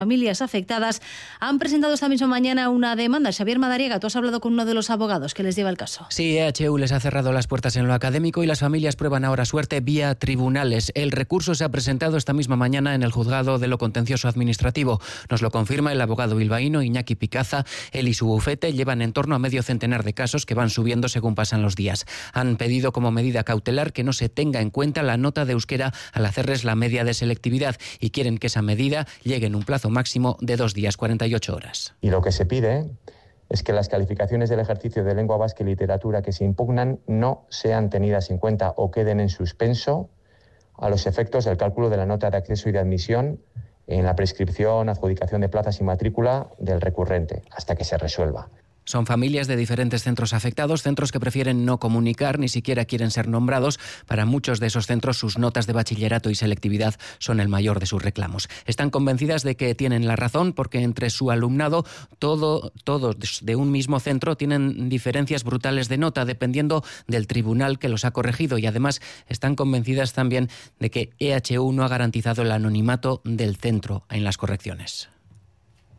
Familias afectadas han presentado esta misma mañana una demanda. Xavier Madariaga, tú has hablado con uno de los abogados que les lleva el caso. Sí, EHU les ha cerrado las puertas en lo académico y las familias prueban ahora suerte vía tribunales. El recurso se ha presentado esta misma mañana en el juzgado de lo contencioso administrativo. Nos lo confirma el abogado bilbaíno Iñaki Picaza. Él y su bufete llevan en torno a medio centenar de casos que van subiendo según pasan los días. Han pedido como medida cautelar que no se tenga en cuenta la nota de euskera al hacerles la media de selectividad y quieren que esa medida llegue en un plazo máximo de 2 días, 48 horas. Y lo que se pide es que las calificaciones del ejercicio de lengua vasca y literatura que se impugnan no sean tenidas en cuenta o queden en suspenso a los efectos del cálculo de la nota de acceso y de admisión en la prescripción, adjudicación de plazas y matrícula del recurrente, hasta que se resuelva. Son familias de diferentes centros afectados, centros que prefieren no comunicar, ni siquiera quieren ser nombrados. Para muchos de esos centros sus notas de bachillerato y selectividad son el mayor de sus reclamos. Están convencidas de que tienen la razón porque entre su alumnado todos de un mismo centro tienen diferencias brutales de nota dependiendo del tribunal que los ha corregido y además están convencidas también de que EHU no ha garantizado el anonimato del centro en las correcciones.